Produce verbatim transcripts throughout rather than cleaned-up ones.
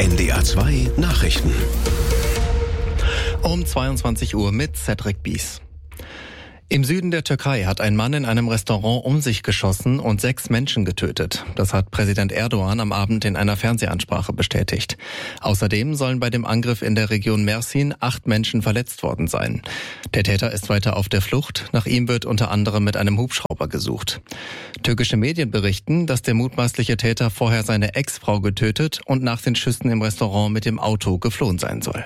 N D R zwei Nachrichten. Um zweiundzwanzig Uhr mit Cedric Bies. Im Süden der Türkei hat ein Mann in einem Restaurant um sich geschossen und sechs Menschen getötet. Das hat Präsident Erdogan am Abend in einer Fernsehansprache bestätigt. Außerdem sollen bei dem Angriff in der Region Mersin acht Menschen verletzt worden sein. Der Täter ist weiter auf der Flucht. Nach ihm wird unter anderem mit einem Hubschrauber gesucht. Türkische Medien berichten, dass der mutmaßliche Täter vorher seine Ex-Frau getötet und nach den Schüssen im Restaurant mit dem Auto geflohen sein soll.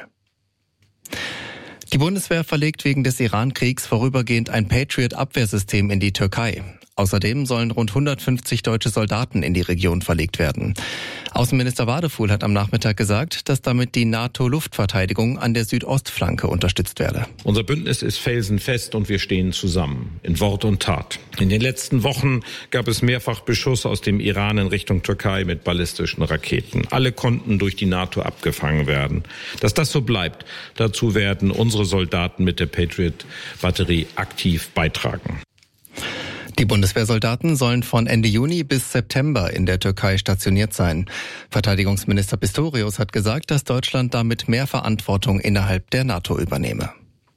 Die Bundeswehr verlegt wegen des Iran-Kriegs vorübergehend ein Patriot-Abwehrsystem in die Türkei. Außerdem sollen rund hundertfünfzig deutsche Soldaten in die Region verlegt werden. Außenminister Wadefuhl hat am Nachmittag gesagt, dass damit die NATO-Luftverteidigung an der Südostflanke unterstützt werde. Unser Bündnis ist felsenfest und wir stehen zusammen, in Wort und Tat. In den letzten Wochen gab es mehrfach Beschuss aus dem Iran in Richtung Türkei mit ballistischen Raketen. Alle konnten durch die NATO abgefangen werden. Dass das so bleibt, dazu werden unsere Soldaten mit der Patriot-Batterie aktiv beitragen. Die Bundeswehrsoldaten sollen von Ende Juni bis September in der Türkei stationiert sein. Verteidigungsminister Pistorius hat gesagt, dass Deutschland damit mehr Verantwortung innerhalb der NATO übernehme.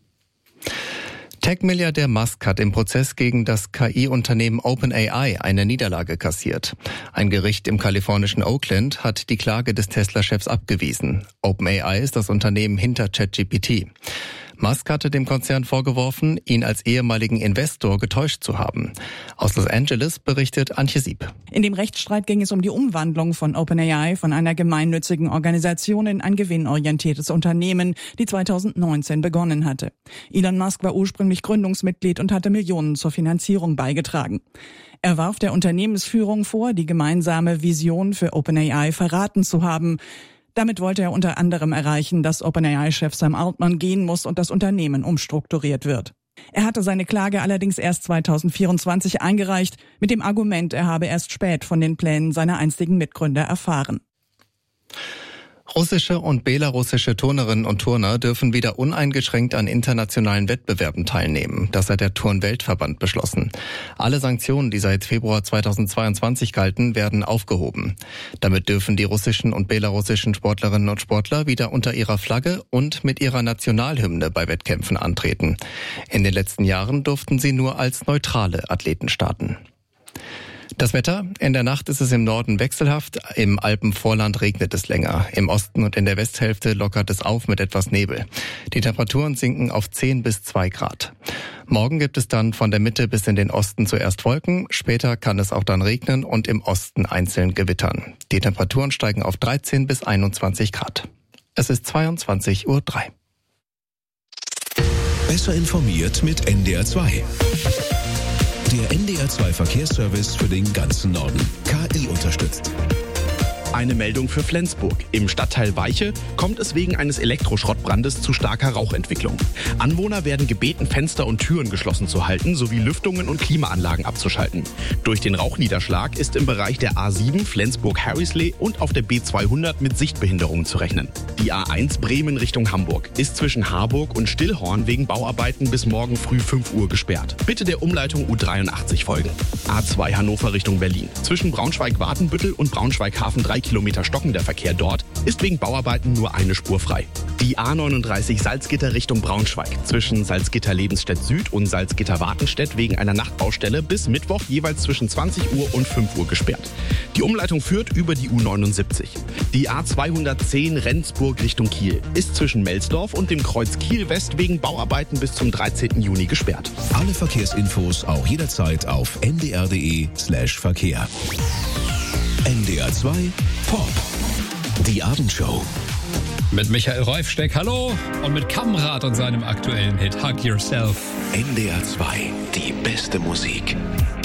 Tech-Milliardär Musk hat im Prozess gegen das K I-Unternehmen OpenAI eine Niederlage kassiert. Ein Gericht im kalifornischen Oakland hat die Klage des Tesla-Chefs abgewiesen. OpenAI ist das Unternehmen hinter ChatGPT. Musk hatte dem Konzern vorgeworfen, ihn als ehemaligen Investor getäuscht zu haben. Aus Los Angeles berichtet Antje Sieb. In dem Rechtsstreit ging es um die Umwandlung von OpenAI von einer gemeinnützigen Organisation in ein gewinnorientiertes Unternehmen, die zweitausendneunzehn begonnen hatte. Elon Musk war ursprünglich Gründungsmitglied und hatte Millionen zur Finanzierung beigetragen. Er warf der Unternehmensführung vor, die gemeinsame Vision für OpenAI verraten zu haben. Damit wollte er unter anderem erreichen, dass OpenAI-Chef Sam Altman gehen muss und das Unternehmen umstrukturiert wird. Er hatte seine Klage allerdings erst zweitausendvierundzwanzig eingereicht, mit dem Argument, er habe erst spät von den Plänen seiner einstigen Mitgründer erfahren. Russische und belarussische Turnerinnen und Turner dürfen wieder uneingeschränkt an internationalen Wettbewerben teilnehmen. Das hat der Turn-Weltverband beschlossen. Alle Sanktionen, die seit Februar zweitausendzweiundzwanzig galten, werden aufgehoben. Damit dürfen die russischen und belarussischen Sportlerinnen und Sportler wieder unter ihrer Flagge und mit ihrer Nationalhymne bei Wettkämpfen antreten. In den letzten Jahren durften sie nur als neutrale Athleten starten. Das Wetter: In der Nacht ist es im Norden wechselhaft, im Alpenvorland regnet es länger. Im Osten und in der Westhälfte lockert es auf mit etwas Nebel. Die Temperaturen sinken auf zehn bis zwei Grad. Morgen gibt es dann von der Mitte bis in den Osten zuerst Wolken, später kann es auch dann regnen und im Osten einzeln gewittern. Die Temperaturen steigen auf dreizehn bis einundzwanzig Grad. Es ist zweiundzwanzig Uhr drei. Besser informiert mit N D R zwei. Der N D R zwei Verkehrsservice für den ganzen Norden. K I unterstützt. Eine Meldung für Flensburg. Im Stadtteil Weiche kommt es wegen eines Elektroschrottbrandes zu starker Rauchentwicklung. Anwohner werden gebeten, Fenster und Türen geschlossen zu halten, sowie Lüftungen und Klimaanlagen abzuschalten. Durch den Rauchniederschlag ist im Bereich der A sieben Flensburg-Harrisley und auf der B zweihundert mit Sichtbehinderungen zu rechnen. Die A eins Bremen Richtung Hamburg ist zwischen Harburg und Stillhorn wegen Bauarbeiten bis morgen früh fünf Uhr gesperrt. Bitte der Umleitung U dreiundachtzig folgen. A zwei Hannover Richtung Berlin. Zwischen Braunschweig-Watenbüttel und Braunschweig-Hafen drei Kilometer stockender Verkehr dort, ist wegen Bauarbeiten nur eine Spur frei. Die A neununddreißig Salzgitter Richtung Braunschweig. Zwischen Salzgitter-Lebensstedt Süd und Salzgitter-Wartenstedt wegen einer Nachtbaustelle bis Mittwoch jeweils zwischen zwanzig Uhr und fünf Uhr gesperrt. Die Umleitung führt über die U neunundsiebzig. Die A zweihundertzehn Rendsburg Richtung Kiel ist zwischen Melsdorf und dem Kreuz Kiel West wegen Bauarbeiten bis zum dreizehnten Juni gesperrt. Alle Verkehrsinfos auch jederzeit auf n d r punkt d e slash Verkehr. N D R zwei Pop. Die Abendshow. Mit Michael Reufsteck, hallo, und mit Kamrat und seinem aktuellen Hit Hug Yourself. N D R zwei, die beste Musik.